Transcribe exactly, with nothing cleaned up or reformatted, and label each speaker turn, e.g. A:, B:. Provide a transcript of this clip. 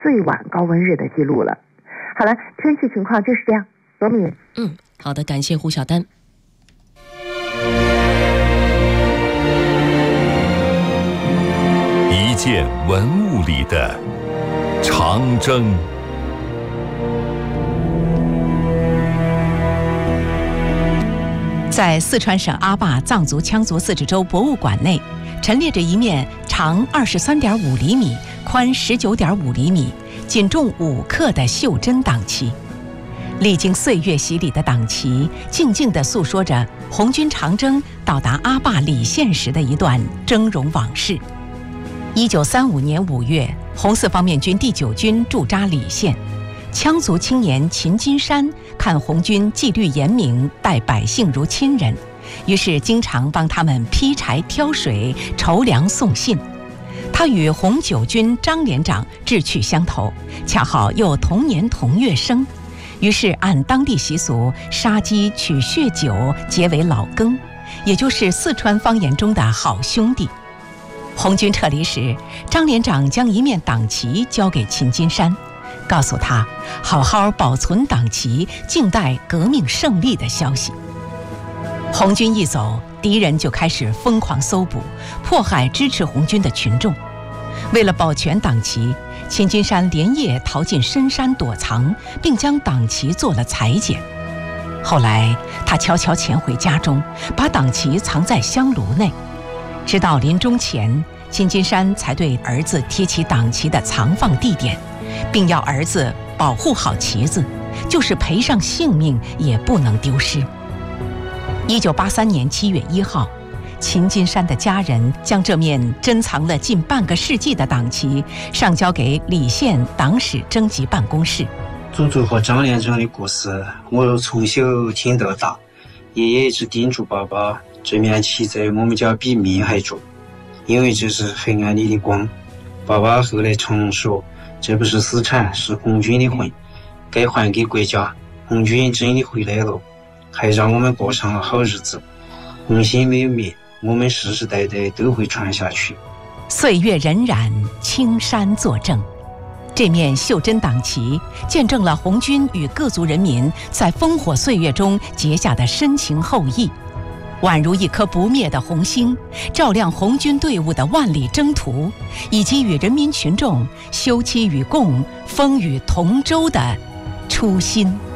A: 最晚高温日的记录了。好了，天气情况就是这样。罗敏，
B: 嗯，好的，感谢胡晓丹。
C: 一件文物里的长征。
D: 在四川省阿坝藏族羌族自治州博物馆内，陈列着一面长二十三点五厘米、宽十九点五厘米、仅重五克的袖珍党旗。历经岁月洗礼的党旗，静静地诉说着红军长征到达阿坝礼县时的一段峥嵘往事。一九三五年五月，红四方面军第九军驻扎礼县。羌族青年秦金山看红军纪律严明，待百姓如亲人，于是经常帮他们劈柴挑水、筹粮送信。他与红九军张连长志趣相投，恰好又同年同月生，于是按当地习俗杀鸡取血酒结为老羹，也就是四川方言中的好兄弟。红军撤离时，张连长将一面党旗交给秦金山，告诉他好好保存党旗，静待革命胜利的消息。红军一走，敌人就开始疯狂搜捕，迫害支持红军的群众。为了保全党旗，秦金山连夜逃进深山躲藏，并将党旗做了裁剪。后来他悄悄潜回家中，把党旗藏在香炉内。直到临终前，秦金山才对儿子提起党旗的藏放地点，并要儿子保护好旗子，就是赔上性命也不能丢失。一九八三年七月一号，秦金山的家人将这面珍藏了近半个世纪的党旗上交给礼县党史征集办公室。
E: 祖祖和张连长的故事，我从小听到大，爷爷一直叮嘱爸爸，这面旗在我们家比命还重，因为这是黑暗里的光。爸爸后来常说，这不是私产，是红军的魂，该还给国家。红军真的回来了，还让我们过上了好日子。红心没有灭，我们世世代代都会传下去。
D: 岁月荏苒，青山作证。这面袖珍党旗见证了红军与各族人民在烽火岁月中结下的深情厚谊，宛如一颗不灭的红星，照亮红军队伍的万里征途，以及与人民群众休戚与共、风雨同舟的初心。